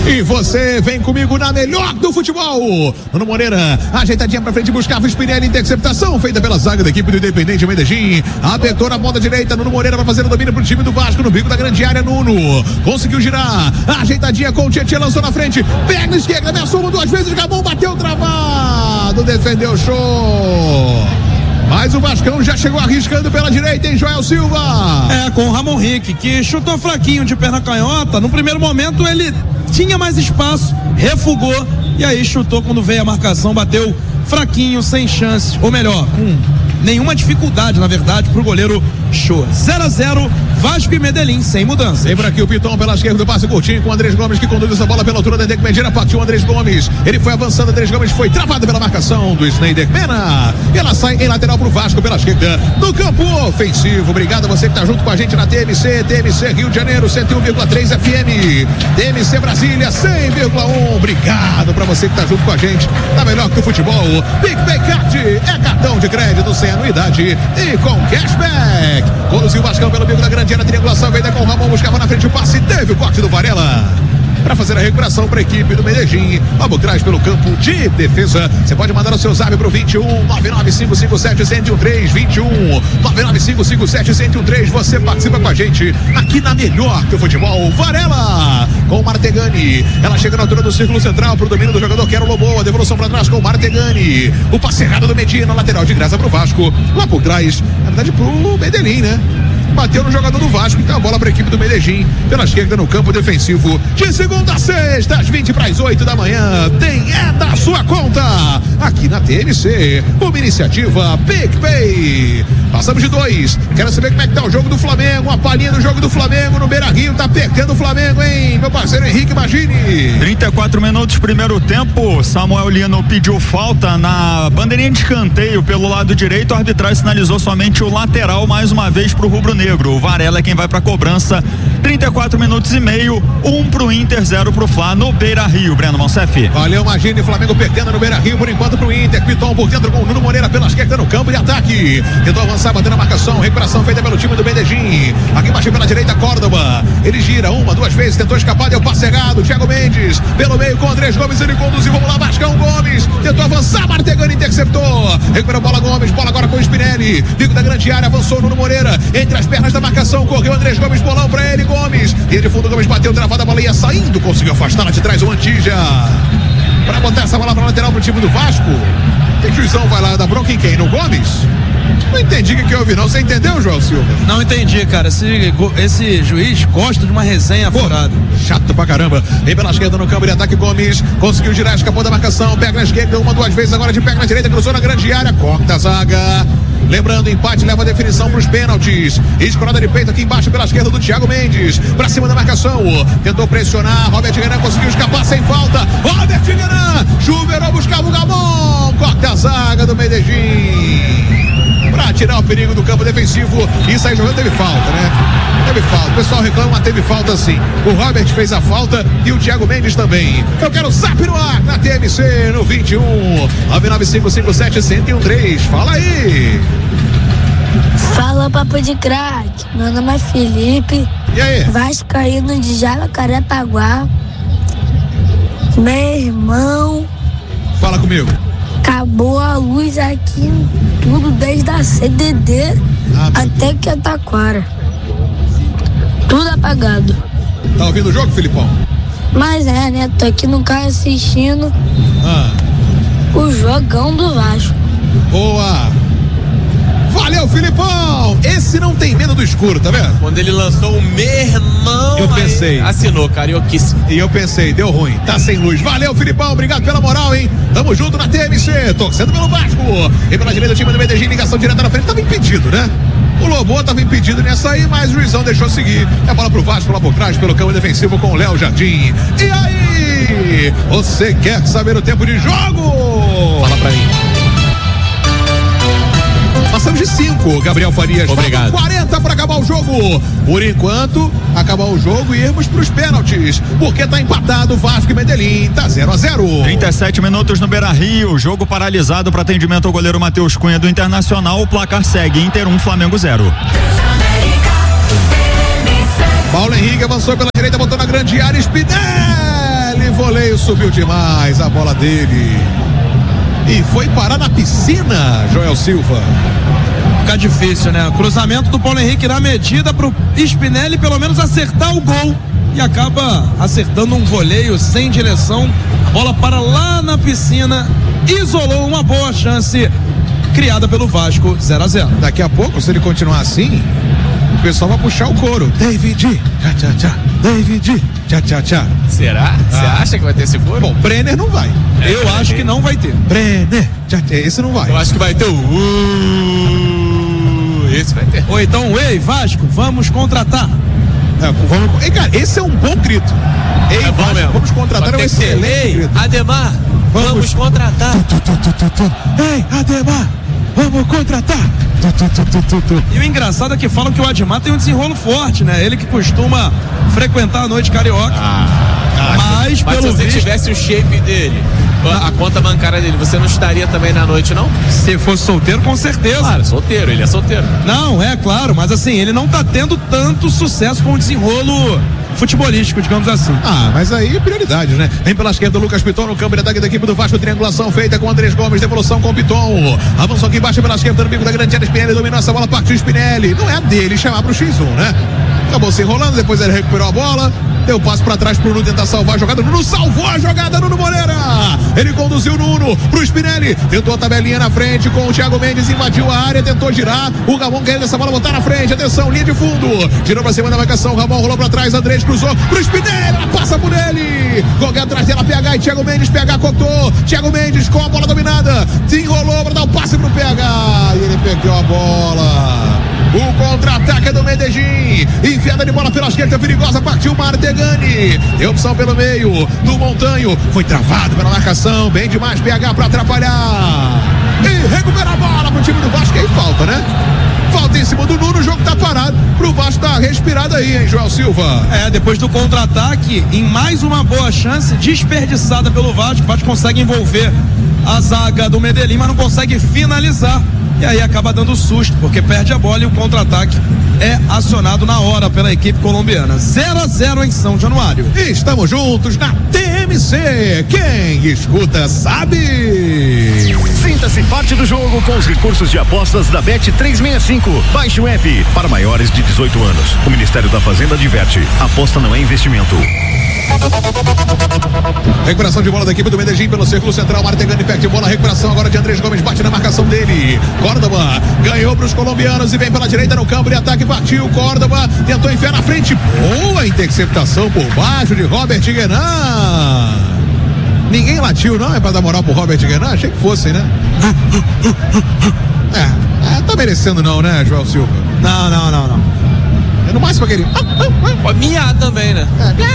E você vem comigo na melhor do futebol. Nuno Moreira, ajeitadinha pra frente, buscava o Spinelli, interceptação feita pela zaga da equipe do Independente Medellín. Abertou na ponta direita, Nuno Moreira vai fazer o domínio pro time do Vasco no bico da grande área. Nuno conseguiu girar, ajeitadinha com o Tietchan, lançou na frente, pega na esquerda, ameaçou uma, duas vezes, Gabão bateu travado, defendeu, show. Mas o Vascão já chegou arriscando pela direita, hein, Joel Silva? Com o Ramon Henrique, que chutou fraquinho de perna canhota. No primeiro momento ele tinha mais espaço, refugou e aí chutou quando veio a marcação, bateu fraquinho, sem chance, ou melhor, com nenhuma dificuldade, na verdade, pro goleiro Shoa. 0-0, Vasco e Medellín, sem mudança. Vem por aqui o Piton pela esquerda do passe curtinho com o Andrés Gomes, que conduz essa bola pela altura da Endec Medina, partiu o Andrés Gomes, ele foi avançando, Andrés Gomes foi travado pela marcação do Snyder Mena, e ela sai em lateral pro Vasco pela esquerda, no campo ofensivo. Obrigado a você que tá junto com a gente na TMC Rio de Janeiro, 101,3 FM, TMC Brasília, 100,1. Obrigado pra você que tá junto com a gente, tá melhor que o futebol. PicPay Card é cartão de crédito sem anuidade e com cashback. Conduziu o Vascão pelo bico da grande área, triangulação, veio com o Ramon, buscava na frente o passe, teve o corte do Varela para fazer a recuperação para a equipe do Medellín. Logo atrás pelo campo de defesa. Você pode mandar o seu zap pro 21 99557-1013, 21 99557-1013. Você participa com a gente aqui na melhor que o futebol. Varela com o Martegani, ela chega na altura do círculo central pro domínio do jogador que era o Lobo, a devolução para trás com o Martegani, o passe errado do Medina, lateral de graça pro Vasco, lá por trás, na verdade pro Medellín, né? Bateu no jogador do Vasco, então a bola para a equipe do Medellín pela esquerda no campo defensivo. De segunda a sexta, às 20:08 da manhã, tem da sua conta aqui na TMC, uma iniciativa PicPay. Passamos de 2. Quero saber como é que tá o jogo do Flamengo, uma palhinha do jogo do Flamengo no Beira-Rio, tá perdendo o Flamengo, hein, meu parceiro Henrique Magini. 34 minutos, primeiro tempo. Samuel Lino pediu falta na bandeirinha de escanteio pelo lado direito, a arbitragem sinalizou somente o lateral mais uma vez pro rubro-negro. O Varela é quem vai pra cobrança. 34 minutos e meio, 1 pro Inter, 0 pro Fla no Beira-Rio. Breno Monsef. Valeu, Magini. Flamengo perdendo no Beira-Rio por enquanto pro Inter. Piton por dentro com o Nuno Moreira pela esquerda no campo de ataque. Tentou avançar, batendo a marcação. Recuperação feita pelo time do Medellín. Aqui embaixo pela direita, Córdoba. Ele gira uma, duas vezes, tentou escapar, deu passe errado. Thiago Mendes pelo meio com o Andrés Gomes. Ele conduziu, vamos lá, Vascão Gomes. Tentou avançar, Martegani interceptou. Recupera a bola Gomes, bola agora com o Spinelli. Bico da grande área, avançou Nuno Moreira. Entre as pernas da marcação, correu Andrés Gomes, bolão pra ele, Gomes. E de fundo, Gomes bateu, travada, a bola ia saindo, conseguiu afastar lá de trás o Antija. Pra botar essa bola pra lateral pro time do Vasco. O juizão vai lá dar bronca em quem? No Gomes? Não entendi o que houve, não. Você entendeu, João Silva? Não entendi, cara. Esse juiz gosta de uma resenha furada. Chato pra caramba. Vem pela esquerda no campo de ataque, Gomes conseguiu girar, escapou da marcação, pega na esquerda, uma, duas vezes, agora de pega na direita, cruzou na grande área, corta a zaga. Lembrando, empate leva a definição para os pênaltis. Escorada de peito aqui embaixo pela esquerda do Thiago Mendes. Pra cima da marcação. Tentou pressionar. Robert Gueran conseguiu escapar sem falta. Robert Gueran. Chuveirou, buscava o Gabão. Corta a zaga do Medellín. Pra tirar o perigo do campo defensivo. E sair jogando, teve falta, né? Teve falta. O pessoal reclama, mas teve falta sim. O Robert fez a falta e o Thiago Mendes também. Eu quero zap no ar na TMC no 21 99557-1013. Fala aí. Fala, papo de craque. Meu nome é Felipe. E aí? Vascaíno de Jacarepaguá. Meu irmão. Fala comigo. Acabou a luz aqui, tudo desde a CDD até que a Taquara. Tudo apagado. Tá ouvindo o jogo, Filipão? Mas né? Tô aqui no carro assistindo o jogão do Vasco. Boa! Valeu, Filipão! Esse não tem medo do escuro, tá vendo? Quando ele lançou o meu irmão, eu pensei. Assinou, carioquíssimo. E eu pensei, deu ruim, tá sem luz. Valeu, Filipão, obrigado pela moral, hein? Tamo junto na TMC, torcendo pelo Vasco. E pela direita do time do Medellín, ligação direta na frente, tava impedido, né? O Lobo tava impedido nessa aí, mas o juizão deixou seguir. É a bola pro Vasco, lá por trás, pelo campo defensivo com o Léo Jardim. E aí? Você quer saber o tempo de jogo? Fala pra mim. Passamos de 5, Gabriel Farias. Obrigado. 40 para acabar o jogo. Por enquanto, acabar o jogo e irmos para os pênaltis. Porque tá empatado Vasco e Medellín. Tá 0-0. 37 minutos no Beira-Rio. Jogo paralisado para atendimento ao goleiro Matheus Cunha do Internacional. O placar segue: Inter 1, Flamengo 0. Paulo Henrique avançou pela direita, botou na grande área. Spinelli voleio subiu demais a bola dele. E foi parar na piscina, Joel Silva. Fica difícil, né? Cruzamento do Paulo Henrique na medida pro Spinelli pelo menos acertar o gol. E acaba acertando um voleio sem direção. A bola para lá na piscina. Isolou uma boa chance criada pelo Vasco, 0-0. Daqui a pouco, se ele continuar assim, o pessoal vai puxar o coro. David, tchá, tchá, tchá. David, tchá, tchá, tchá. Será? Você acha que vai ter esse coro? Bom, Brenner não vai. Eu acho que não vai ter. Brenner, tchá, tchá. Esse não vai. Eu acho que vai ter o esse vai ter. Ou então, ei, Vasco, vamos contratar. Ei, cara, esse é um bom grito. Ei, Vasco, vamos contratar, é um excelente grito. Ademar, vamos contratar. Ei, Ademar, vamos contratar. E o engraçado é que falam que o Ademar tem um desenrolo forte, né? Ele que costuma frequentar a noite carioca. Mas pelo se você visto, tivesse o shape dele, a conta bancária dele, você não estaria também na noite, não? Se fosse solteiro, com certeza. Claro, solteiro, ele é solteiro. Não, é claro, mas assim, ele não tá tendo tanto sucesso com o desenrolo futebolístico, digamos assim. Mas aí prioridade, né? Vem pela esquerda o Lucas Piton no campo de ataque da equipe do Vasco, triangulação feita com o Andrés Gomes, devolução com o Piton. Avançou aqui embaixo pela esquerda no bico da grande área, Spinelli dominou essa bola, partiu Spinelli. Não é a dele chamar pro X1, né? Acabou se enrolando, depois ele recuperou a bola, deu passo pra trás pro Nuno tentar salvar a jogada. Nuno salvou a jogada, Nuno Moreira. Ele conduziu o Nuno pro Spinelli, tentou a tabelinha na frente com o Thiago Mendes, invadiu a área, tentou girar. O Ramon querendo essa bola botar na frente, atenção, linha de fundo. Girou pra cima da marcação, o Ramon rolou pra trás, Andrés cruzou pro Spinelli, ela passa por ele. Corre atrás dela, PH e Thiago Mendes, PH cortou. Thiago Mendes com a bola dominada, se enrolou pra dar o passe pro PH e ele perdeu a bola. O contra-ataque é do Medellín. Enfiada de bola pela esquerda, perigosa. Partiu Martegani. Deu opção pelo meio do Montanho. Foi travado pela marcação. Bem demais, PH pra atrapalhar. E recupera a bola pro time do Vasco. E aí falta, né? Falta em cima do Nuno. O jogo tá parado. Pro Vasco tá respirado aí, hein, Joel Silva? Depois do contra-ataque, em mais uma boa chance desperdiçada pelo Vasco. O Vasco consegue envolver a zaga do Medellín, mas não consegue finalizar. E aí acaba dando susto, porque perde a bola e o contra-ataque é acionado na hora pela equipe colombiana. 0-0 em São Januário. Estamos juntos na TMC. Quem escuta sabe. Sinta-se parte do jogo com os recursos de apostas da Bet365. Baixe o app. Para maiores de 18 anos. O Ministério da Fazenda adverte: aposta não é investimento. Recuperação de bola da equipe do Medellín pelo círculo central. Martegani perde bola. Recuperação agora de Andrés Gomes. Bate na marcação dele. Córdoba ganhou para os colombianos e vem pela direita no campo de ataque. Partiu. Córdoba tentou enfiar na frente. Boa interceptação por baixo de Robert Guenan. Ninguém latiu, não? É para dar moral pro Robert Guenan? Achei que fosse, né? Tá merecendo, não, né, Joel Silva? Não. É no máximo aquele. Pode miar também, né?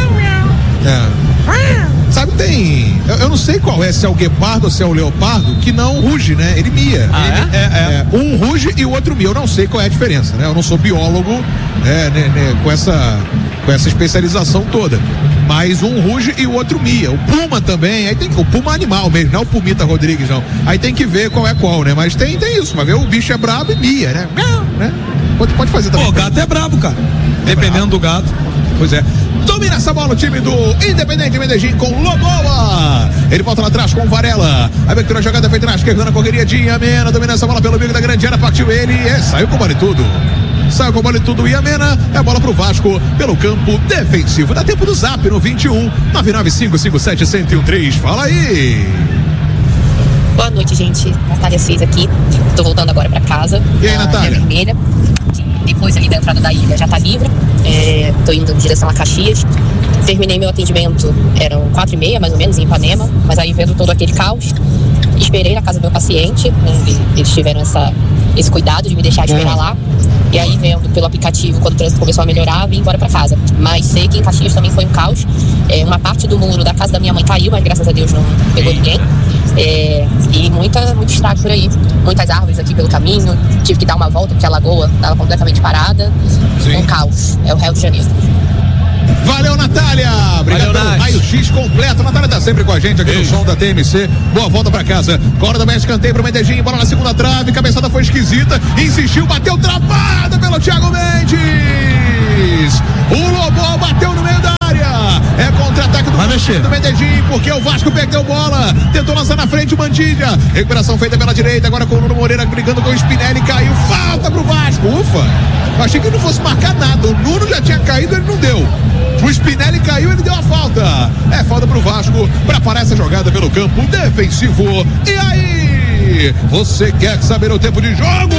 Sabe, tem. Eu não sei qual é, se é o guepardo ou se é o leopardo, que não ruge, né? Ele mia. Um ruge e o outro mia. Eu não sei qual é a diferença, né? Eu não sou biólogo com essa especialização toda. Mas um ruge e o outro mia. O puma também, aí tem o puma animal mesmo, não é o Pumita Rodrigues, não. Aí tem que ver qual é qual, né? Mas tem isso, mas ver o bicho é brabo e mia, né? Pode fazer também. O gato é brabo, cara. Dependendo do gato. Pois é. Domina essa bola o time do Independente Medellín com Loboa. Ele volta lá atrás com o Varela. A abertura jogada feita na esquerda na correria de Iamena. Domina essa bola pelo bico da grande área. Partiu ele. Saiu com o bola e tudo. Saiu com o bola e tudo. Iamena. É a bola pro Vasco pelo campo defensivo. Dá tempo do zap no 21 995571013. Fala aí. Boa noite, gente. Natália 6 aqui. Tô voltando agora pra casa. E aí, Natália? Vermelha. Depois ali da entrada da ilha já tá livre. Tô indo em direção a Caxias. Terminei meu atendimento, eram 4h30 mais ou menos, em Ipanema. Mas aí vendo todo aquele caos, esperei na casa do meu paciente, né? Eles tiveram esse cuidado de me deixar esperar lá. E aí vendo pelo aplicativo, quando o trânsito começou a melhorar, vim embora pra casa. Mas sei que em Caxias também foi um caos. Uma parte do muro da casa da minha mãe caiu, mas graças a Deus não pegou ninguém. E muito estrago por aí. Muitas árvores aqui pelo caminho. Tive que dar uma volta porque a lagoa estava completamente parada. Sim. Um caos. É o Rio de Janeiro. Valeu, Natália! Obrigado pelo raio-x completo. Natália tá sempre com a gente aqui no som da TMC. Boa volta pra casa. Corda bem, escanteio pro Medellín. Bola na segunda trave. Cabeçada foi esquisita. Insistiu, bateu travada pelo Thiago Mendes. O Lobo bateu no meio da área. É contra-ataque do Medellín, porque o Vasco perdeu bola. Tentou lançar na frente o Mandinha. Recuperação feita pela direita. Agora com o Nuno Moreira brigando com o Spinelli. Caiu. Falta pro Vasco. Ufa. Eu achei que ele não fosse marcar nada. O Nuno já tinha caído, ele não deu. O Spinelli caiu, ele deu a falta. É falta pro Vasco para parar essa jogada pelo campo defensivo. E aí? Você quer saber o tempo de jogo?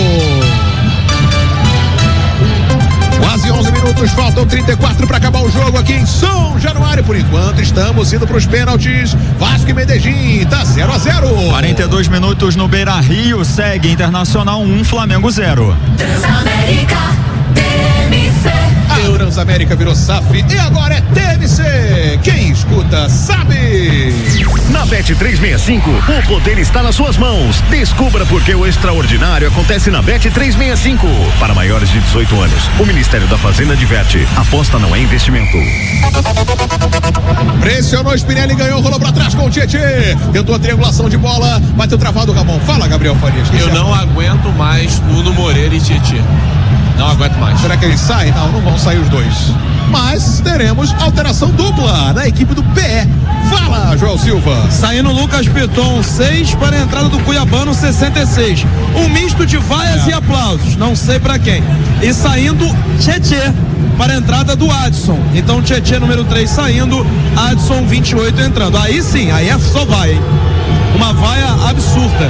Quase 11 minutos, faltam 34 para acabar o jogo aqui em São Januário. Por enquanto, estamos indo para os pênaltis. Vasco e Medellín, tá 0-0. 42 minutos no Beira-Rio, segue Internacional 1, Flamengo 0. Transamérica, TMC. A Transamérica virou SAF e agora é TMC. Quem escuta sabe. Na Bet365, o poder está nas suas mãos. Descubra por que o extraordinário acontece na Bet365. Para maiores de 18 anos, o Ministério da Fazenda adverte: aposta não é investimento. Pressionou Spinelli, ganhou, rolou pra trás com o Tietê. Tentou a triangulação de bola, bateu travado o Ramon. Fala, Gabriel Farias. Eu não aguento mais Nuno Moreira e Tietê. Não aguento mais. Será que eles saem? Não vão sair os dois. Mas teremos alteração dupla na equipe do PE. Fala, João Silva. Saindo Lucas Piton, 6 para a entrada do Cuiabano, 66. Um misto de vaias e aplausos, não sei para quem. E saindo Tietê para a entrada do Adson. Então Tietê número 3 saindo, Adson 28 entrando. Aí sim, aí é só vai, hein? Uma vaia absurda.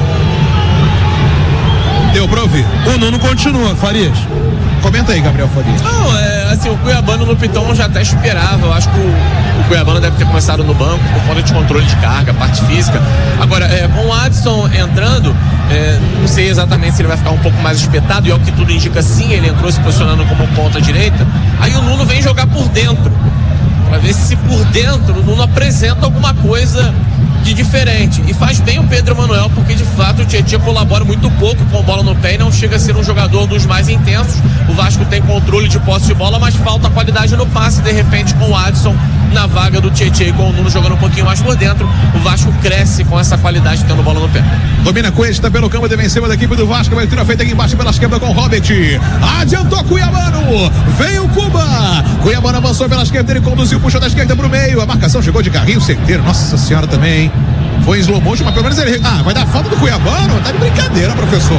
Deu pra ouvir. O Nuno continua, Farias. Comenta aí, Gabriel Farias. Não, assim, o Cuiabano no Piton já até esperava. Eu acho que o Cuiabano deve ter começado no banco por conta de controle de carga, parte física. Agora, com o Adson entrando, não sei exatamente se ele vai ficar um pouco mais espetado, e ao que tudo indica, sim, ele entrou se posicionando como ponta direita. Aí o Nuno vem jogar por dentro, pra ver se por dentro o Nuno apresenta alguma coisa de diferente, e faz bem o Pedro Manuel, porque de fato o Tietê colabora muito pouco com bola no pé e não chega a ser um jogador dos mais intensos. O Vasco tem controle de posse de bola, mas falta qualidade no passe. De repente, com o Adson na vaga do Tietê e com o Nuno jogando um pouquinho mais por dentro, o Vasco cresce com essa qualidade tendo bola no pé. Domina Cuesta pelo campo defensivo da equipe do Vasco. Abertura feita aqui embaixo pela esquerda com o Robert. Adiantou Cuiabano. Vem o Cuba. Cuiabano avançou pela esquerda, ele conduziu, puxou da esquerda pro meio. A marcação chegou de carrinho certeiro. Nossa senhora também. Foi em slow motion, mas pelo menos ele... vai dar falta do Cuiabano? Tá de brincadeira, professor.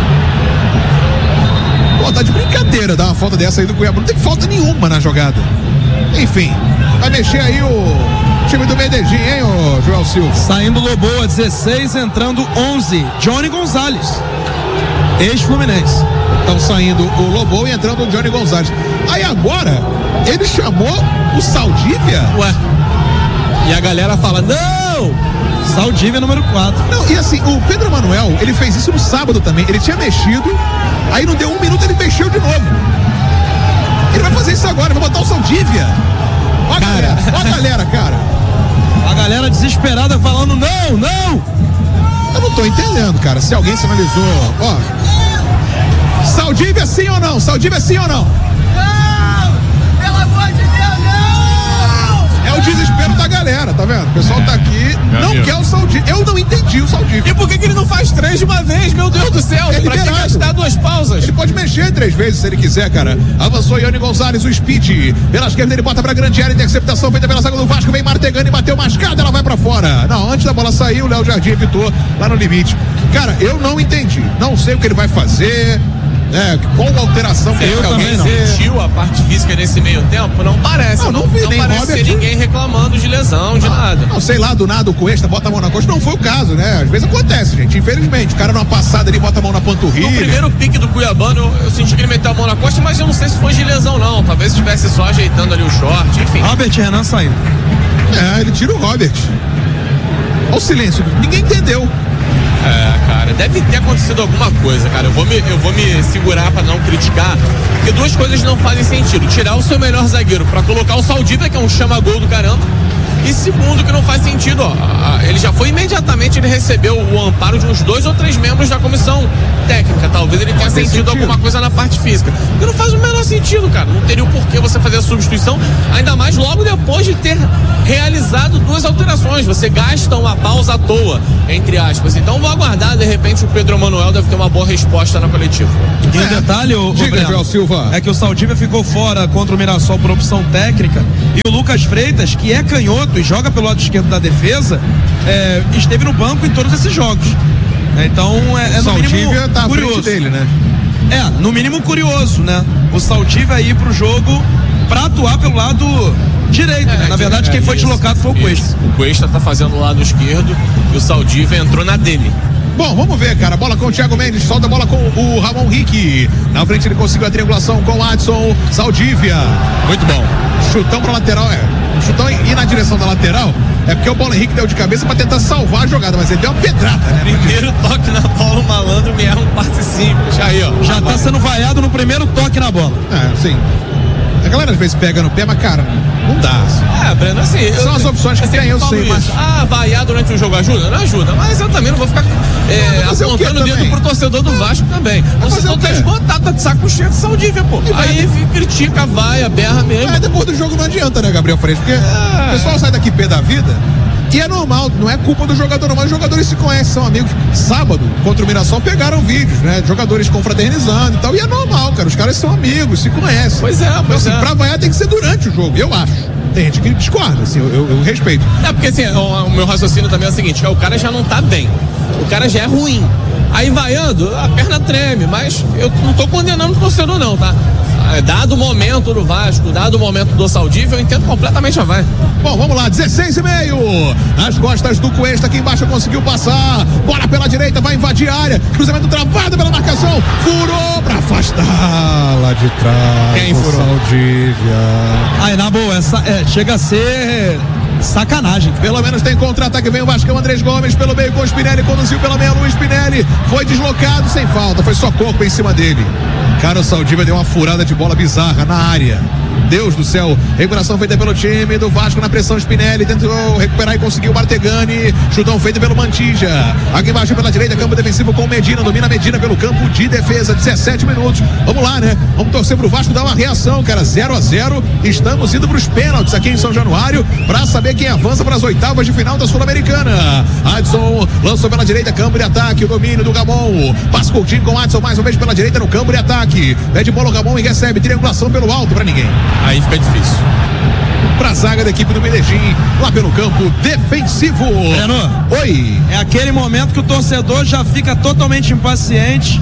Pô, tá de brincadeira dar uma falta dessa aí do Cuiabano. Não tem falta nenhuma na jogada. Enfim, vai mexer aí o time do Medellín, hein, ô Joel Silva? Saindo Loboa, 16, entrando 11. Johnny Gonzalez, ex-Fluminense. Estão saindo o Loboa e entrando o Johnny Gonzalez. Aí agora, ele chamou o Saldívia? Ué. E a galera fala, não! Saldívia número 4. Não, e assim, o Pedro Manuel, ele fez isso no sábado também. Ele tinha mexido, aí não deu um minuto, ele mexeu de novo. Ele vai fazer isso agora, vai botar o Saldívia. Ó a galera, ó a galera, cara. A galera desesperada falando, não! Eu não tô entendendo, cara, se alguém sinalizou, ó. Saldívia sim ou não? Saldívia sim ou não? Não! Pelo amor de Deus, não! É o desespero da galera, tá vendo? O pessoal tá aqui, não quer o Saldívia. Eu não entendi o Saldívia. E por que ele não faz 3 de uma vez? Meu Deus do céu, É pra que liberado. gastar 2 pausas? Ele pode mexer 3 vezes se ele quiser, cara. Avançou Johnny Gonzalez, o Speed. Pela esquerda ele bota pra grande área, interceptação feita pela zaga do Vasco, vem martegando e bateu mascada, ela vai pra fora. Não, antes da bola sair, o Léo Jardim evitou lá no limite. Cara, eu não entendi. Não sei o que ele vai fazer. Qual alteração que Eu alguém também sentiu a parte física nesse meio tempo? Não parece. Não vi nem parece Robert. ser ninguém reclamando de lesão, de nada. Não, sei lá, do nada o Cuesta bota a mão na costa. Não foi o caso, né? Às vezes acontece, gente. Infelizmente, o cara numa passada ele bota a mão na panturrilha. No primeiro pique do Cuiabano, eu senti que ele meteu a mão na costa, mas eu não sei se foi de lesão, não. Talvez estivesse só ajeitando ali o short, enfim. Robert Renan saindo. Ele tira o Robert. Olha o silêncio. Ninguém entendeu. Cara, deve ter acontecido alguma coisa, cara. Eu vou me segurar pra não criticar, porque 2 coisas não fazem sentido: tirar o seu melhor zagueiro pra colocar o Saldívia, que é um chama-gol do caramba, e segundo, que não faz sentido, ele já foi imediatamente, ele recebeu o amparo de uns 2 ou 3 membros da comissão técnica. Talvez ele tenha sentido alguma coisa na parte física, porque não faz o menor sentido, cara. Não teria o porquê você fazer a substituição, ainda mais logo depois de ter realizado 2 duas alterações, você gasta uma pausa à toa, entre aspas. Então vou aguardar, de repente o Pedro Emanuel deve ter uma boa resposta na coletiva. E um detalhe, Gabriel Silva, é que o Saldívia ficou fora contra o Mirassol por opção técnica e o Lucas Freitas, que é canhoto e joga pelo lado esquerdo da defesa, esteve no banco em todos esses jogos. Então é no mínimo tá curioso. À frente dele, né? No mínimo curioso, né? O Saldívia ir pro jogo pra atuar pelo lado direito, né? Na verdade, quem foi deslocado foi o Cuesta. O Cuesta tá fazendo o lado esquerdo e o Saldívia entrou na dele. Bom, vamos ver, cara. Bola com o Thiago Mendes, solta a bola com o Ramon Rick. Na frente ele conseguiu a triangulação com o Adson. Saldívia. Muito bom. Chutão pra lateral, chutão e na direção da lateral. É porque o Paulo Henrique deu de cabeça pra tentar salvar a jogada, mas ele deu uma pedrada, né? Primeiro toque na bola, o malandro me erra um passe simples. Aí, ó. Já tá sendo vaiado no primeiro toque na bola. Sim. A galera às vezes pega no pé, mas cara, não dá. Breno, assim. São as opções que tem, eu sei, mas. Vaiar durante o jogo ajuda? Não ajuda, mas eu também não vou ficar apontando o dedo pro torcedor do Vasco também. Você não tá esgotado, tá de saco cheio de Saldívia, pô. Aí critica, vaia, berra mesmo. Depois do jogo não adianta, né, Gabriel Freitas? Porque o pessoal sai daqui pé da vida. E é normal, não é culpa do jogador, mas os jogadores se conhecem, são amigos. Sábado, contra o Mirassol, pegaram vídeos, né? Jogadores confraternizando e tal. E é normal, cara. Os caras são amigos, se conhecem. Pois é, então, assim, pra vaiar tem que ser durante o jogo, eu acho. Tem gente que discorda, assim, eu respeito. Porque assim, o meu raciocínio também é o seguinte: o cara já não tá bem, o cara já é ruim. Aí vaiando, a perna treme, mas eu não tô condenando o torcedor, não, tá? Dado o momento do Vasco, dado o momento do Saldívia, eu entendo completamente a vai. Bom, vamos lá, 16,5. Nas costas do Cuesta, aqui embaixo conseguiu passar. Bola pela direita, vai invadir a área. Cruzamento travado pela marcação. Furou pra afastar lá de trás. Quem furou? Saldívia. Na boa, chega a ser sacanagem. Pelo menos tem contra-ataque, vem o Vascão, Andrés Gomes pelo meio com o Spinelli, conduziu pela meia lua, Spinelli foi deslocado sem falta, foi só corpo em cima dele. Cara, o Saldívia deu uma furada de bola bizarra na área. Deus do céu, recuperação feita pelo time do Vasco na pressão. Spinelli tentou recuperar e conseguiu o Martegani, chutão feito pelo Mantija, aqui embaixo pela direita, campo defensivo com Medina, domina Medina pelo campo de defesa, 17 minutos, vamos lá, né, vamos torcer pro Vasco dar uma reação, cara, 0-0, estamos indo pros pênaltis aqui em São Januário, pra saber quem avança para as oitavas de final da Sul-Americana. Adson lançou pela direita, campo de ataque, o domínio do Gamon, passa Coutinho com Adson mais uma vez pela direita no campo de ataque, pede bola o Gamon e recebe triangulação pelo alto pra ninguém. Aí fica difícil. Pra zaga da equipe do Medellín, lá pelo campo defensivo. Breno, oi. É aquele momento que o torcedor já fica totalmente impaciente.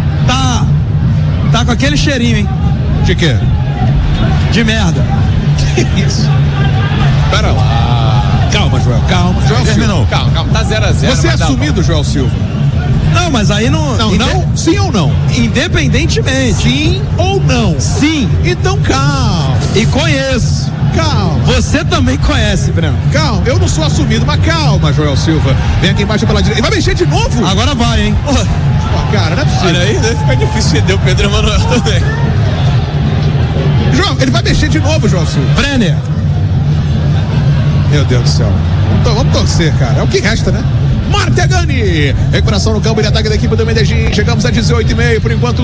Tá com aquele cheirinho, hein? De quê? De merda. Que isso? Pera lá. Calma, Joel, calma. Joel terminou. Calma, tá 0-0. Você é assumido, Joel Silva? Não, mas aí não. Não, sim ou não? Independentemente. Sim ou não? Sim. Então calma. E conheço. Calma. Você também conhece, Breno. Calma, eu não sou assumido, mas calma, Joel Silva. Vem aqui embaixo pela direita. Ele vai mexer de novo? Agora vai, hein? Cara, não é possível. Olha aí, deve ficar difícil entender o Pedro Emanuel também. Joel, ele vai mexer de novo, Joel Silva. Brenner. Meu Deus do céu. Então vamos torcer, cara. É o que resta, né? Martegani, recuperação no campo de ataque da equipe do Medellín, chegamos a 18,5, por enquanto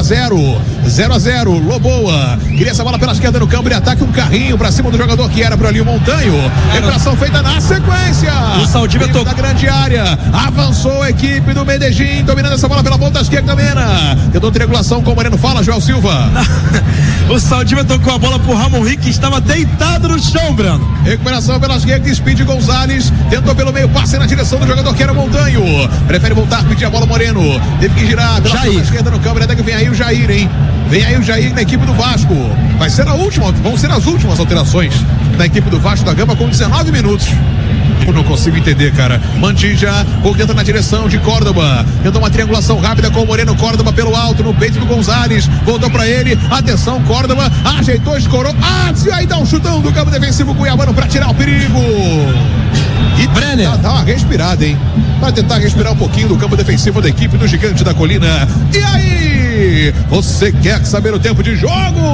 0-0, Loboa, queria essa bola pela esquerda no campo de ataque, um carrinho pra cima do jogador que era por ali o Montanho, recuperação feita na sequência, o Saldívia tocou da grande área, avançou a equipe do Medellín, dominando essa bola pela ponta esquerda, Mena, tentou triangulação com o Moreno, fala Joel Silva. O Saldívia tocou a bola pro Ramon Rick, que estava deitado no chão, Breno. Recuperação pela esquerda, Speed Gonzalez, tentou pelo meio, passe na direção do jogador que era Montanho, prefere voltar, pedir a bola Moreno, teve que girar pela ponta esquerda no campo, até que vem aí o Jair, hein? Vem aí o Jair na equipe do Vasco, vai ser vão ser as últimas alterações da equipe do Vasco da Gama com 19 minutos. Eu não consigo entender, cara. Mantija, por dentro na direção de Córdoba. Tentou uma triangulação rápida com o Moreno. Córdoba pelo alto, no peito do Gonzalez. Voltou pra ele. Atenção, Córdoba. Ajeitou, escorou. E aí dá um chutão do campo defensivo cuiabano pra tirar o perigo. E Brenner. Dá uma respirada, hein? Vai tentar respirar um pouquinho do campo defensivo da equipe do Gigante da Colina. E aí? Você quer saber o tempo de jogo?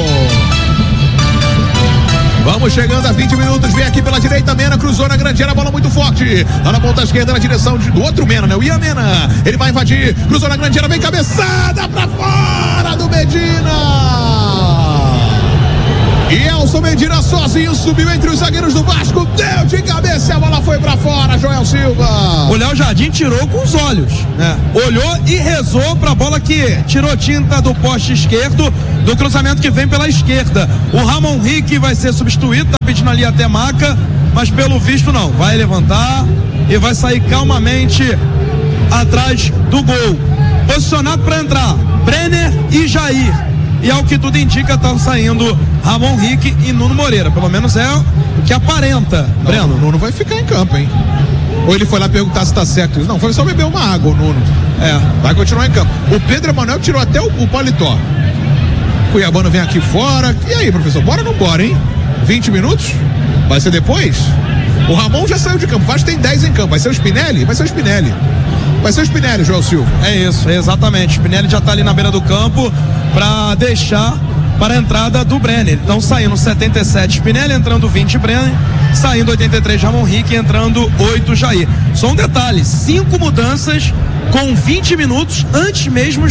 Vamos chegando a 20 minutos, vem aqui pela direita, Mena cruzou na grande área, bola muito forte, lá na ponta esquerda na direção do outro Mena, né? O Ian Mena, ele vai invadir, cruzou na grande área, vem cabeçada pra fora do Medina. E Elson Medina sozinho subiu entre os zagueiros do Vasco, deu de cabeça. desceu, a bola foi pra fora, Joel Silva. O Léo Jardim tirou com os olhos, né? Olhou e rezou pra bola que tirou tinta do poste esquerdo, do cruzamento que vem pela esquerda. O Ramon Rick vai ser substituído, tá pedindo ali até maca, mas pelo visto não, vai levantar e vai sair calmamente atrás do gol. Posicionado para entrar Brenner e Jair, e ao que tudo indica estão saindo Ramon Rick e Nuno Moreira, pelo menos é o que aparenta. Não, Breno, o Nuno vai ficar em campo, hein? Ou ele foi lá perguntar se tá certo? Não, foi só beber uma água, o Nuno. Vai continuar em campo. O Pedro Emanuel tirou até o paletó. O Cuiabano vem aqui fora. E aí, professor, bora ou não bora, hein? 20 minutos? Vai ser depois? O Ramon já saiu de campo, o Vasco tem 10 em campo. Vai ser o Spinelli? Vai ser o Spinelli. Vai ser o Spinelli, Joel Silva. É isso, exatamente. Spinelli já tá ali na beira do campo para deixar para a entrada do Brenner. Então saindo 77 Spinelli, entrando 20 Brenner, saindo 83 Ramon Rick, entrando 8 Jair. Só um detalhe, 5 mudanças com 20 minutos antes mesmo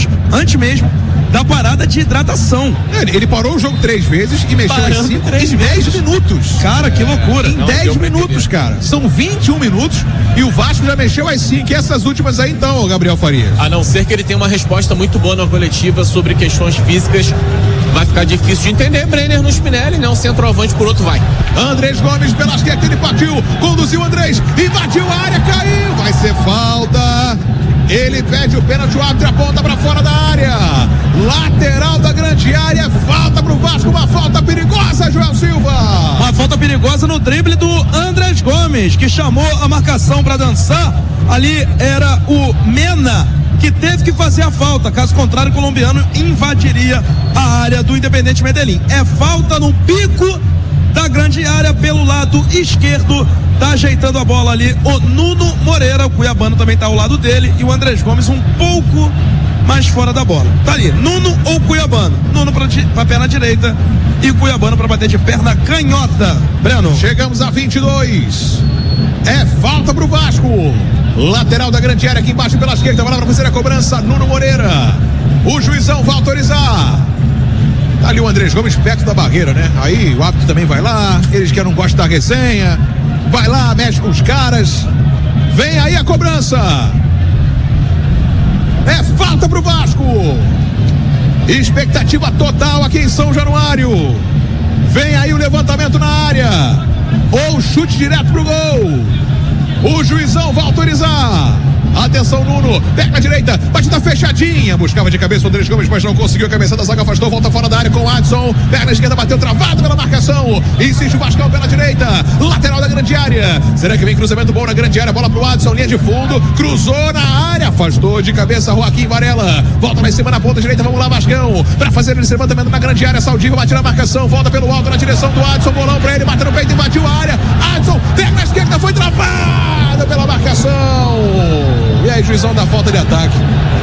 da parada de hidratação. Ele parou o jogo 3 vezes e mexeu as 5 em 10 minutos. Cara, que loucura. Em 10 minutos, cara. São 21 minutos e o Vasco já mexeu as 5. E essas últimas aí então, Gabriel Farias? A não ser que ele tenha uma resposta muito boa na coletiva sobre questões físicas, vai ficar difícil de entender. Brenner no Spinelli, né? Um centroavante por outro vai. Andrés Gomes pela esquerda, ele partiu, conduziu Andrés, invadiu a área, caiu, vai ser falta. Ele pede o pênalti, o árbitro aponta pra fora da área. Lateral da grande área, falta pro Vasco, uma falta perigosa, Joel Silva. Uma falta perigosa no drible do Andrés Gomes, que chamou a marcação pra dançar. Ali era o Mena, que teve que fazer a falta, caso contrário o colombiano invadiria a área do Independente Medellín. É falta no pico da grande área pelo lado esquerdo, tá ajeitando a bola ali o Nuno Moreira, o cuiabano também tá ao lado dele, e o Andrés Gomes um pouco mais fora da bola. Tá ali, Nuno ou Cuiabano? Nuno pra perna direita e Cuiabano pra bater de perna canhota. Breno. Chegamos a 22. É falta pro Vasco. Lateral da grande área aqui embaixo pela esquerda, bola pra fazer a cobrança, Nuno Moreira. O juizão vai autorizar. Tá ali o Andrés Gomes perto da barreira, né? Aí o árbitro também vai lá, eles que não gostam da resenha, vai lá, mexe com os caras. Vem aí a cobrança. É falta pro Vasco. Expectativa total aqui em São Januário. Vem aí o levantamento na área. Ou chute direto pro gol. O juizão vai autorizar. Atenção, Nuno, pega a direita, batida fechadinha, buscava de cabeça o Andrés Gomes, mas não conseguiu, a cabeça da zaga afastou, volta fora da área com o Adson, perna esquerda bateu travado pela marcação, insiste o Vascão pela direita, lateral da grande área, será que vem cruzamento bom na grande área, bola pro Adson, linha de fundo, cruzou na área, afastou de cabeça Joaquim Varela, volta lá em cima na ponta direita, vamos lá Vascão, pra fazer esse levantamento na grande área, Saldiva bate na marcação, volta pelo alto na direção do Adson, bolão pra ele, bateu no peito, invadiu a área, Adson, perna esquerda, foi travada pela marcação. E aí, juizão da falta de ataque.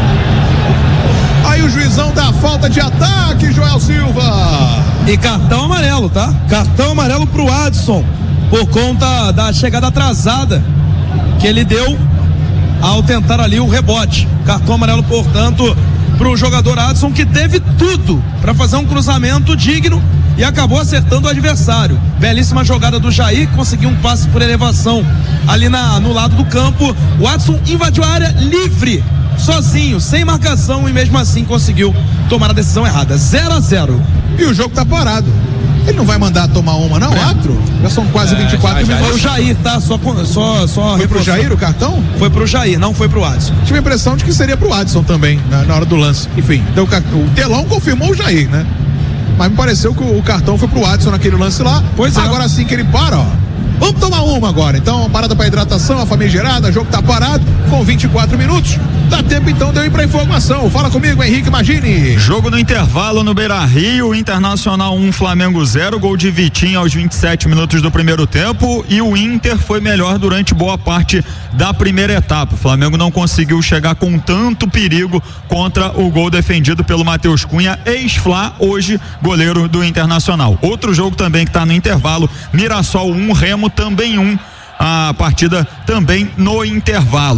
Aí o juizão da falta de ataque, Joel Silva. E cartão amarelo, tá? Cartão amarelo pro Adson, por conta da chegada atrasada que ele deu ao tentar ali o rebote. Cartão amarelo, portanto, pro jogador Adson, que teve tudo para fazer um cruzamento digno e acabou acertando o adversário. Belíssima jogada do Jair, conseguiu um passe por elevação ali no lado do campo. O Adson invadiu a área livre, sozinho, sem marcação, e mesmo assim conseguiu tomar a decisão errada. 0-0. E o jogo tá parado. Ele não vai mandar tomar uma, não, árbitro? Já são quase 24 minutos. Foi o Jair, tá? Só foi pro Jair o cartão? Foi pro Jair, não foi pro Adson. Tive a impressão de que seria pro Adson também, na hora do lance. Enfim, então o telão confirmou o Jair, né? Mas me pareceu que o cartão foi pro Adson naquele lance lá. Pois é. Agora sim que ele para, ó. Vamos tomar uma agora. Então, parada para hidratação, a famigerada, o jogo tá parado com 24 minutos. Dá tempo então de eu ir pra informação. Fala comigo, Henrique Magini. Jogo no intervalo no Beira-Rio, Internacional 1, Flamengo 0, gol de Vitinho aos 27 minutos do primeiro tempo, e o Inter foi melhor durante boa parte da primeira etapa. O Flamengo não conseguiu chegar com tanto perigo contra o gol defendido pelo Matheus Cunha, ex-Flá, hoje goleiro do Internacional. Outro jogo também que tá no intervalo, Mirassol 1, Remo também 1, a partida também no intervalo.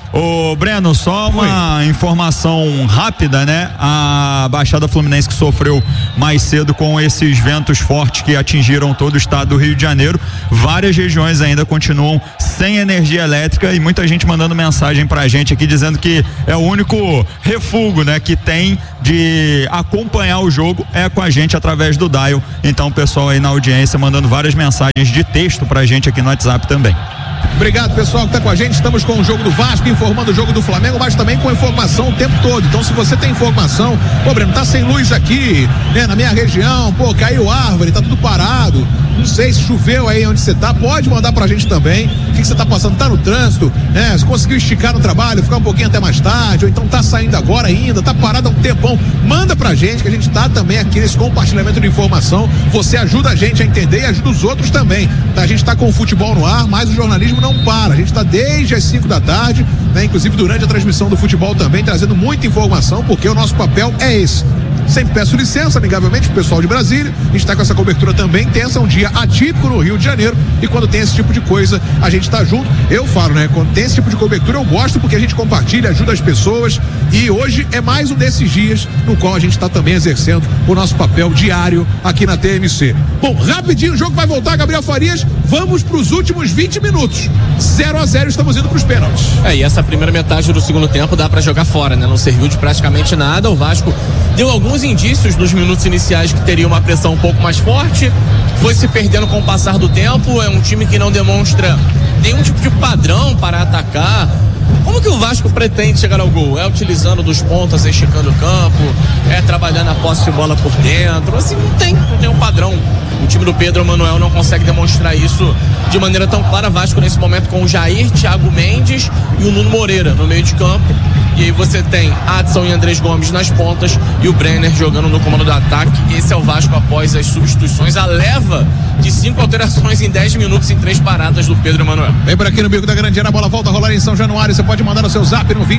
Ô Breno, só uma informação rápida, né? A Baixada Fluminense que sofreu mais cedo com esses ventos fortes que atingiram todo o estado do Rio de Janeiro, várias regiões ainda continuam sem energia elétrica e muita gente mandando mensagem pra gente aqui dizendo que é o único refúgio, né, que tem de acompanhar o jogo é com a gente através do dial. Então o pessoal aí na audiência mandando várias mensagens de texto pra gente aqui no WhatsApp também. Obrigado, pessoal, que está com a gente. Estamos com o jogo do Vasco, informando o jogo do Flamengo, mas também com informação o tempo todo. Então, se você tem informação, pô, Breno, tá sem luz aqui, né, na minha região, pô, caiu árvore, tá tudo parado. Não sei se choveu aí onde você tá, pode mandar pra gente também. O que você tá passando? Tá no trânsito, né? Se conseguiu esticar no trabalho, ficar um pouquinho até mais tarde, ou então tá saindo agora ainda, tá parado há um tempão. Manda pra gente, que a gente tá também aqui nesse compartilhamento de informação. Você ajuda a gente a entender e ajuda os outros também. Tá? A gente tá com o futebol no ar, mas o jornalismo não para. A gente tá desde as 5 da tarde, né? Inclusive durante a transmissão do futebol também, trazendo muita informação, porque o nosso papel é esse. Sempre peço licença, amigavelmente, pro pessoal de Brasília. A gente tá com essa cobertura também tensa, um dia atípico no Rio de Janeiro. E quando tem esse tipo de coisa, a gente tá junto. Eu falo, né? Quando tem esse tipo de cobertura, eu gosto porque a gente compartilha, ajuda as pessoas. E hoje é mais um desses dias no qual a gente tá também exercendo o nosso papel diário aqui na TMC. Bom, rapidinho o jogo vai voltar, Gabriel Farias. Vamos pros últimos 20 minutos. 0-0, estamos indo pros pênaltis. E essa primeira metade do segundo tempo dá pra jogar fora, né? Não serviu de praticamente nada. O Vasco deu alguns indícios nos minutos iniciais que teria uma pressão um pouco mais forte, foi se perdendo com o passar do tempo. É um time que não demonstra nenhum tipo de padrão para atacar. Como que o Vasco pretende chegar ao gol? É utilizando dos pontas, esticando o campo, é trabalhando a posse de bola por dentro, assim, não tem um padrão. O time do Pedro Manuel não consegue demonstrar isso de maneira tão clara. Vasco nesse momento com o Jair, Thiago Mendes e o Nuno Moreira no meio de campo. E aí você tem Adson e Andrés Gomes nas pontas e o Brenner jogando no comando do ataque. Esse é o Vasco após as substituições, a leva de 5 alterações em 10 minutos em 3 paradas do Pedro Manuel. Vem por aqui no bico da grande área, a bola volta a rolar em São Januário. Você pode mandar o seu zap no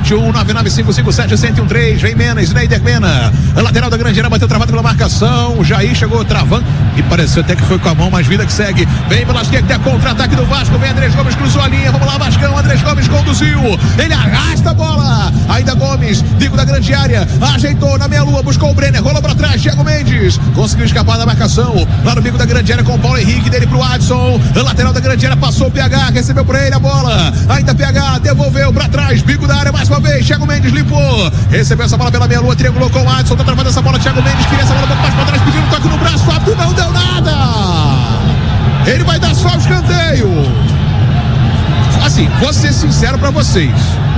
21-99557-1013. Vem Mena, Sneider Mena. A lateral da grande área bateu travado pela marcação. O Jair chegou travando e pareceu até que foi com a mão, mas vida que segue. Vem pela esquerda, contra-ataque do Vasco. Vem Andrés Gomes, cruzou a linha. Vamos lá, Vascão. Andrés Gomes conduziu. Ele arrasta a bola. Ainda Gomes, bico da grande área. Ajeitou na meia-lua, buscou o Brenner. Rolou pra trás. Thiago Mendes conseguiu escapar da marcação. Lá no bico da grande área com o Paulo Henrique, dele pro Adson. A lateral da grande área passou o PH. Recebeu por ele a bola. Ainda PH, devolveu pra trás. Bico da área mais uma vez. Thiago Mendes limpou. Recebeu essa bola pela meia-lua. Triangulou com o Adson. Tá travando essa bola. Thiago Mendes queria essa bola um pouco mais pra trás. Pediu um toque no braço. O árbitro não deu nada. Ele vai dar só o escanteio. Assim, vou ser sincero pra vocês.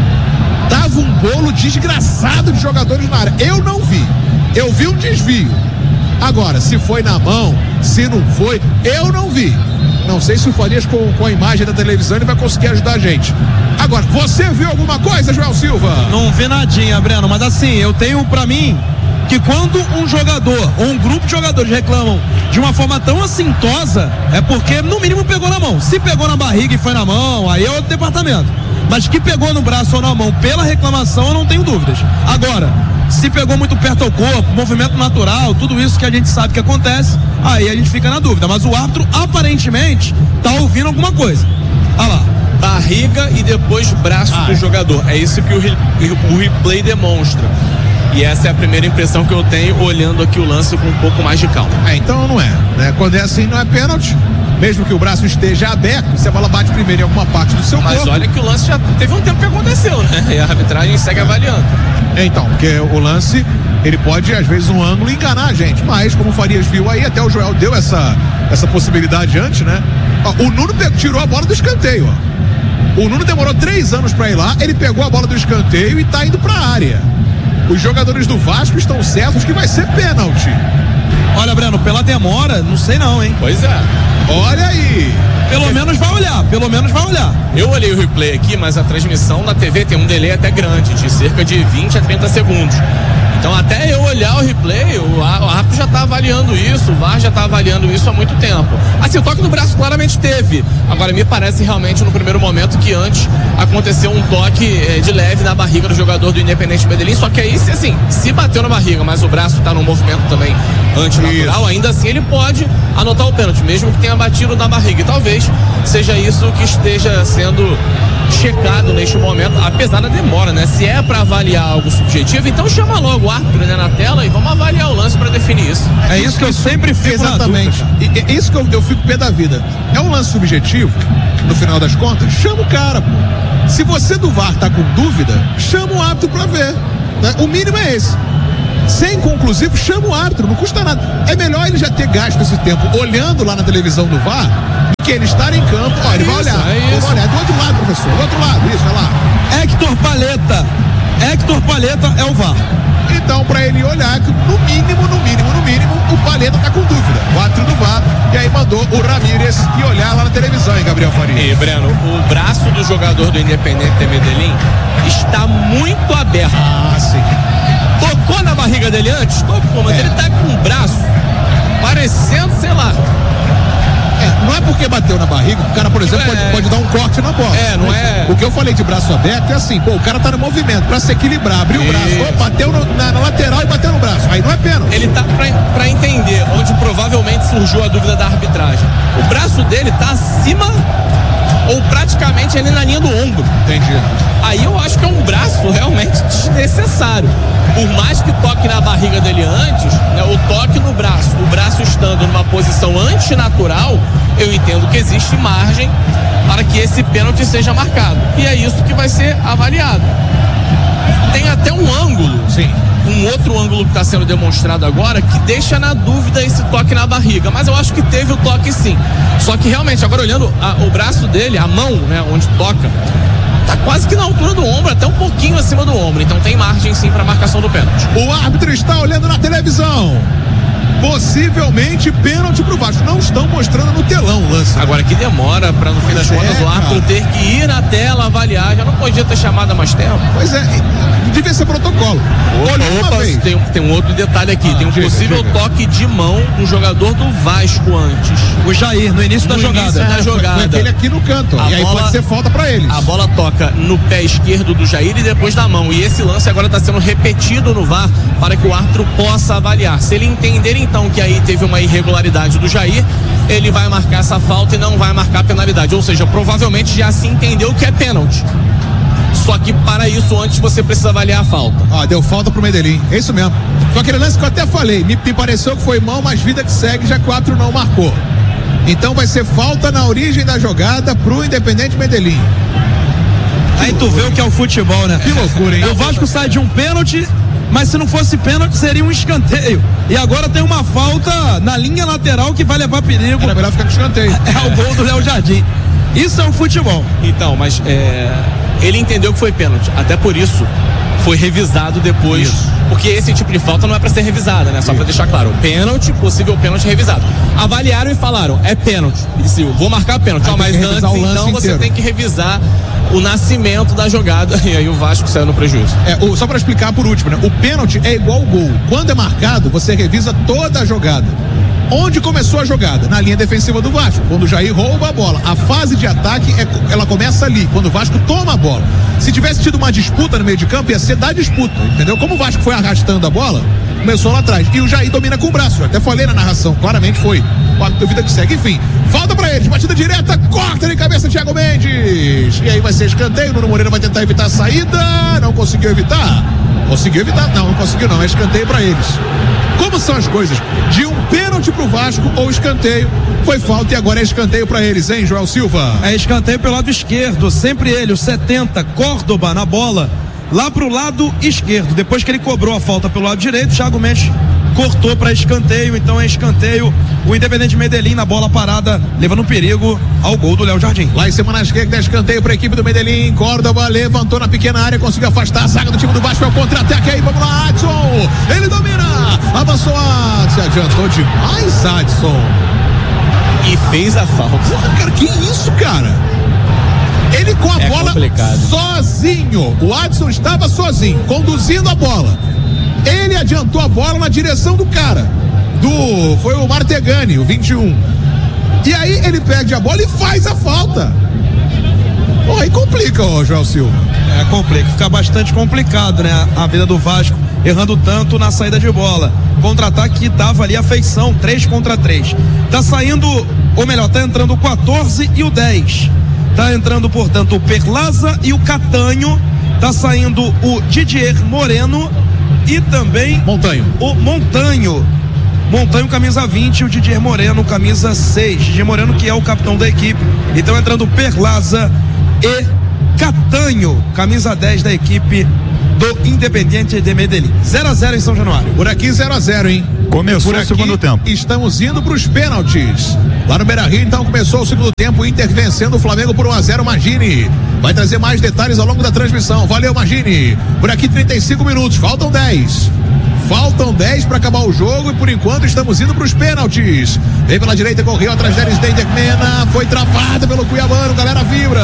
Tava um bolo desgraçado de jogadores na área. Eu não vi. Eu vi um desvio. Agora, se foi na mão, se não foi, eu não vi. Não sei se o Farias com a imagem da televisão ele vai conseguir ajudar a gente. Agora, você viu alguma coisa, Joel Silva? Não vi nadinha, Breno, mas assim, eu tenho pra mim que quando um jogador ou um grupo de jogadores reclamam de uma forma tão assintosa, é porque no mínimo pegou na mão. Se pegou na barriga e foi na mão, aí é outro departamento. Mas que pegou no braço ou na mão pela reclamação, eu não tenho dúvidas. Agora, se pegou muito perto ao corpo, movimento natural, tudo isso que a gente sabe que acontece, aí a gente fica na dúvida. Mas o árbitro aparentemente tá ouvindo alguma coisa. Olha lá. Barriga e depois braço do jogador. É isso que o replay demonstra. E essa é a primeira impressão que eu tenho olhando aqui o lance com um pouco mais de calma. Então não é, né? Quando é assim não é pênalti. Mesmo que o braço esteja aberto, se a bola bate primeiro em alguma parte do seu corpo. Mas olha que o lance já teve um tempo que aconteceu, né? E a arbitragem segue avaliando. Então, porque o lance, ele pode, às vezes, um ângulo enganar a gente. Mas, como o Farias viu aí, até o Joel deu essa possibilidade antes, né? Ó, o Nuno tirou a bola do escanteio, ó. O Nuno demorou 3 anos pra ir lá, ele pegou a bola do escanteio e tá indo pra área. Os jogadores do Vasco estão certos que vai ser pênalti. Olha, Breno, pela demora, não sei não, hein? Pois é. Olha aí. Pelo menos vai olhar. Eu olhei o replay aqui, mas a transmissão na TV tem um delay até grande, de cerca de 20 a 30 segundos. Então até eu olhar o replay, o árbitro já tá avaliando isso, o VAR já tá avaliando isso há muito tempo. Assim, o toque no braço claramente teve. Agora me parece realmente no primeiro momento que antes aconteceu um toque de leve na barriga do jogador do Independente Medellín, só que aí, assim, se bateu na barriga, mas o braço tá num movimento também antinatural, ainda assim ele pode anotar o pênalti, mesmo que tenha batido na barriga. E talvez seja isso que esteja sendo checado neste momento, apesar da demora, né? Se é pra avaliar algo subjetivo, então chama logo o árbitro, né, na tela e vamos avaliar o lance pra definir isso. É isso que eu sempre fico exatamente. É isso que eu fico pé da vida. É um lance subjetivo, no final das contas, chama o cara, pô. Se você do VAR tá com dúvida, chama o árbitro pra ver, né? O mínimo é esse. Sem conclusivo, chama o árbitro, não custa nada. É melhor ele já ter gasto esse tempo olhando lá na televisão do VAR do que ele estar em campo. Ó, ele vai olhar. Vai olhar. Do outro lado, professor. Do outro lado, isso, vai lá. Héctor Paleta é o VAR. Então, pra ele olhar que no mínimo, o Paleta tá com dúvida. O árbitro do VAR, e aí mandou o Ramírez ir olhar lá na televisão, hein, Gabriel Faria? E, Breno, o braço do jogador do Independente Medellín está muito aberto. Ah, sim. Tocou na barriga dele antes? Tocou, mas ele tá com o braço parecendo, sei lá. Não é porque bateu na barriga, o cara, por exemplo, pode dar um corte na bola. Não é. O que eu falei de braço aberto é assim, pô, o cara tá no movimento, pra se equilibrar, abriu o braço, bateu na lateral e bateu no braço, aí não é pênalti. Ele tá pra entender onde provavelmente surgiu a dúvida da arbitragem. O braço dele tá acima ou praticamente ali na linha do ombro. Entendi. Aí eu acho que é um braço realmente desnecessário. Por mais que toque na barriga dele antes, né, o toque no braço, o braço estando numa posição antinatural, eu entendo que existe margem para que esse pênalti seja marcado. E é isso que vai ser avaliado. Tem até um ângulo, sim, um outro ângulo que está sendo demonstrado agora, que deixa na dúvida esse toque na barriga, mas eu acho que teve o toque sim. Só que realmente, agora olhando o braço dele, a mão, né, onde toca, tá quase que na altura do ombro, até um pouquinho acima do ombro, então tem margem sim para marcação do pênalti. O árbitro está olhando na televisão. Possivelmente pênalti pro Vasco. Não estão mostrando no telão o lance. Agora que demora pra no fim das contas o árbitro ter que ir na tela avaliar. Já não podia ter chamado há mais tempo. Pois é, devia ser protocolo. Tem um outro detalhe aqui. Tem um possível toque de mão do jogador do Vasco antes. O Jair, no início da jogada. Foi aquele aqui no canto. E aí pode ser falta pra eles. A bola toca no pé esquerdo do Jair e depois da mão. E esse lance agora está sendo repetido no VAR para que o árbitro possa avaliar. Se ele entender então que aí teve uma irregularidade do Jair, ele vai marcar essa falta e não vai marcar a penalidade. Ou seja, provavelmente já se entendeu que é pênalti. Só que para isso antes você precisa avaliar a falta. Deu falta pro Medellín, é isso mesmo. Foi aquele lance que eu até falei, me pareceu que foi mão, mas vida que segue, já 4 não marcou. Então vai ser falta na origem da jogada pro Independente Medellín. Aí tu vê o que é o futebol, né? Que loucura, hein? O Vasco sai de um pênalti, mas se não fosse pênalti seria um escanteio. E agora tem uma falta na linha lateral que vai levar perigo. Era melhor ficar com escanteio. É o gol do Léo Jardim. Isso é o futebol. Então, mas ele entendeu que foi pênalti. Até por isso foi revisado depois. Isso. Porque esse tipo de falta não é pra ser revisada, né? Só pra deixar claro. Pênalti, possível pênalti revisado. Avaliaram e falaram, é pênalti. E disse, vou marcar pênalti. Mas antes, então, você tem que revisar o nascimento da jogada. E aí o Vasco saiu no prejuízo. Só pra explicar por último, né? O pênalti é igual ao gol. Quando é marcado, você revisa toda a jogada. Onde começou a jogada? Na linha defensiva do Vasco, quando o Jair rouba a bola. A fase de ataque, ela começa ali, quando o Vasco toma a bola. Se tivesse tido uma disputa no meio de campo, ia ser da disputa, entendeu? Como o Vasco foi arrastando a bola, começou lá atrás. E o Jair domina com o braço, eu até falei na narração, claramente foi. A vida que segue, enfim. Falta pra eles, batida direta, corta de cabeça Thiago Mendes. E aí vai ser escanteio, Nuno Moreira vai tentar evitar a saída, não conseguiu evitar. Conseguiu evitar? Não conseguiu não, é escanteio pra eles. Como são as coisas? De um pênalti pro Vasco ou escanteio, foi falta e agora é escanteio pra eles, hein, Joel Silva? É escanteio pelo lado esquerdo, sempre ele, o 70, Córdoba na bola, lá pro lado esquerdo. Depois que ele cobrou a falta pelo lado direito, Thiago Mendes cortou para escanteio, então é escanteio. O Independente Medellín na bola parada, levando perigo ao gol do Léo Jardim. Lá em cima na esquerda, escanteio para a equipe do Medellín. Córdoba levantou na pequena área, conseguiu afastar a zaga do time do Vasco. É o contra-ataque aí, vamos lá, Adson. Ele domina, avançou, se adiantou demais, Adson. E fez a falta. Porra, cara, que isso, cara? Ele com a bola complicado. Sozinho. O Adson estava sozinho, conduzindo a bola. Ele adiantou a bola na direção do cara. Foi o Martegani, o 21. E aí ele perde a bola e faz a falta. Pô, aí complica, ó, Joel Silva. Complica, fica bastante complicado, né? A vida do Vasco, errando tanto na saída de bola. Contra-ataque que dava ali a feição, 3 contra 3. Tá saindo, ou melhor, tá entrando o 14 e o 10. Tá entrando, portanto, o Perlaza e o Catanho. Tá saindo o Didier Moreno e também o Montanho, camisa 20, e o Didier Moreno, camisa 6. Didier Moreno, que é o capitão da equipe. Então entrando Perlaza e Catanho, camisa 10 da equipe do Independiente de Medellín. 0-0 em São Januário. Por aqui 0-0, hein? Começou o segundo tempo. Estamos indo para os pênaltis. Lá no Beira-Rio, então, começou o segundo tempo. Inter vencendo o Flamengo por 1-0. Magini vai trazer mais detalhes ao longo da transmissão. Valeu, Magini. Por aqui 35 minutos, faltam 10. Faltam 10 para acabar o jogo e por enquanto estamos indo para os pênaltis. Vem pela direita, correu atrás deles, Deidemena. Foi travada pelo Cuiabano. Galera vibra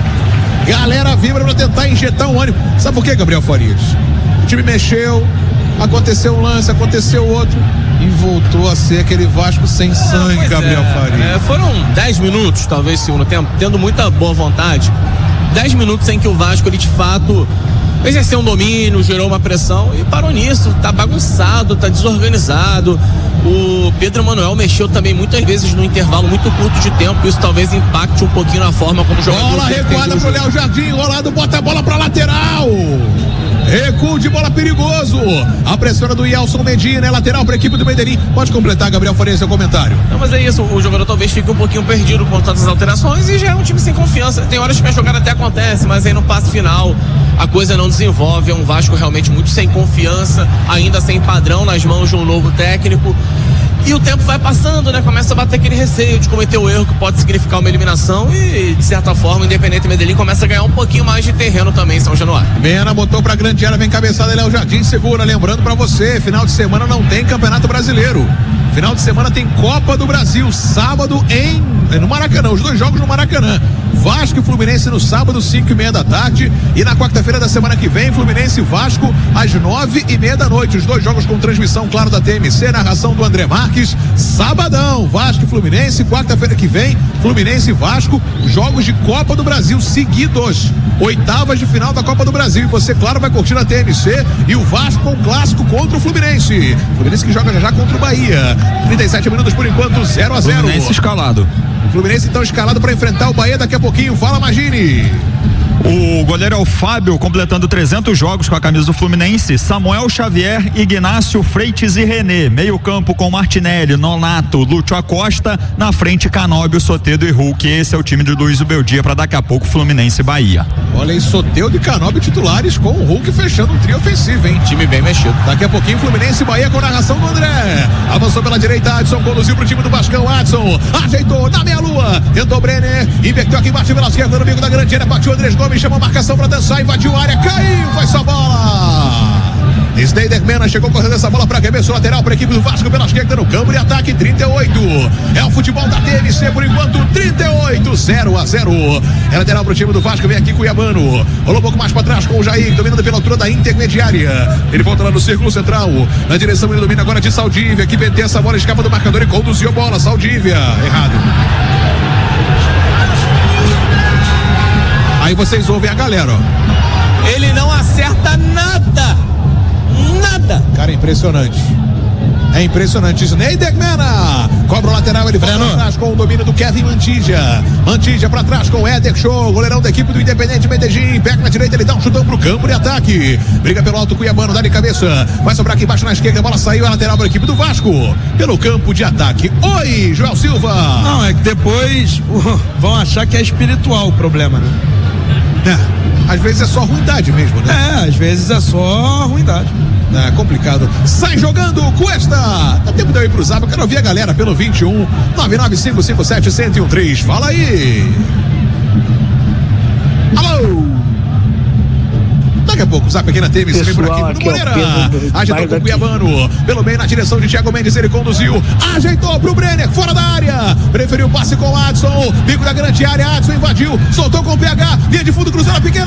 para tentar injetar um ânimo. Sabe por quê, Gabriel Farias? O time mexeu, aconteceu um lance, aconteceu outro e voltou a ser aquele Vasco sem sangue, Gabriel Farias. Foram 10 minutos, talvez, segundo tempo, tendo muita boa vontade. 10 minutos em que o Vasco, ele de fato exerceu um domínio, gerou uma pressão e parou nisso. Tá bagunçado, tá desorganizado. O Pedro Manuel mexeu também muitas vezes no intervalo muito curto de tempo. Isso talvez impacte um pouquinho na forma como o jogador. Bola recuada pro Léo Jardim, enrolado, bota a bola pra lateral. Recuo de bola perigoso. A pressão do Yelson Medina, é lateral para a equipe do Medellín. Pode completar, Gabriel Faria, seu comentário. Não, mas é isso, o jogador talvez fique um pouquinho perdido com tantas alterações e já é um time sem confiança. Tem horas que a jogada até acontece, mas aí no passe final a coisa não desenvolve. É um Vasco realmente muito sem confiança, ainda sem padrão nas mãos de um novo técnico. E o tempo vai passando, né? Começa a bater aquele receio de cometer o erro que pode significar uma eliminação e, de certa forma, o Independente Medellín começa a ganhar um pouquinho mais de terreno também em São Januário. Mena botou pra grande área, vem cabeçada, Léo Jardim segura. Lembrando pra você, final de semana não tem Campeonato Brasileiro. Final de semana tem Copa do Brasil, sábado no Maracanã, os dois jogos no Maracanã. Vasco e Fluminense no sábado, 5:30 da tarde. E na quarta-feira da semana que vem, Fluminense e Vasco, às 9:30 da noite. Os dois jogos com transmissão, claro, da TMC, narração do André Marques. Sabadão, Vasco e Fluminense. Quarta-feira que vem, Fluminense e Vasco. Jogos de Copa do Brasil seguidos. Oitavas de final da Copa do Brasil. E você, claro, vai curtir a TMC. E o Vasco com um clássico contra o Fluminense. Fluminense que joga já contra o Bahia. 37 minutos por enquanto, 0-0. Fluminense escalado. Fluminense então escalado para enfrentar o Bahia daqui a pouquinho. Fala, Magini. O goleiro é o Fábio, completando 300 jogos com a camisa do Fluminense. Samuel Xavier, Ignácio, Freitas e René. Meio campo com Martinelli, Nonato, Lúcio Acosta. Na frente, Canóbio, Soteldo e Hulk. Esse é o time de Luiz Beldia para daqui a pouco Fluminense e Bahia. Olha aí, Soteldo e Canóbio titulares com o Hulk fechando um trio ofensivo, hein? Time bem mexido. Daqui a pouquinho Fluminense e Bahia com narração do André. Avançou pela direita, Adson conduziu pro time do Vascão. Adson ajeitou na meia-lua. Tentou Brenner, inverteu aqui embaixo pela esquerda no bico da grande área. Partiu Andrés Gomes, chamou a marcação pra dançar, invadiu a área, caiu, vai só bola. Sneidermana chegou correndo essa bola para arremesso lateral para a equipe do Vasco pela esquerda no campo de ataque. 38. É o futebol da TMC por enquanto. 38, 0-0. É lateral para o time do Vasco. Vem aqui Cuiabano. Rolou um pouco mais para trás com o Jair, dominando pela altura da intermediária. Ele volta lá no círculo central. Na direção ele domina agora de Saldívia. Que meteu essa bola, escapa do marcador e conduziu a bola. Saldívia. Errado. Aí vocês ouvem a galera, ó. Ele não acerta nada. Nada. Cara, é impressionante. É impressionante. Sneidermana cobra o lateral, ele volta pra trás com o domínio do Kevin Mantija. Mantija pra trás com o Éder Show, goleirão da equipe do Independente Medellín. Pega na direita, ele dá um chutão pro campo de ataque. Briga pelo alto, Cuiabano, dá de cabeça. Vai sobrar aqui embaixo na esquerda, a bola saiu, é lateral pra equipe do Vasco. Pelo campo de ataque. Oi, Joel Silva. Não, é que depois vão achar que é espiritual o problema, né? Às vezes é só ruindade mesmo, né? Às vezes é só ruindade. É complicado. Sai jogando Cuesta. Dá tempo de eu ir pro Zap. Eu quero ouvir a galera pelo 21 99557-1013. Fala aí. Alô. Daqui a pouco o Zap aqui na TMC. Vem por aqui no Moreira. Ajeitou com o Cuiabano. Pelo meio na direção de Thiago Mendes. Ele conduziu. Ajeitou pro Brenner. Fora da área. Preferiu o passe com o Adson. Bico da grande área. Adson invadiu. Soltou com o PH. Linha de fundo cruzando a pequena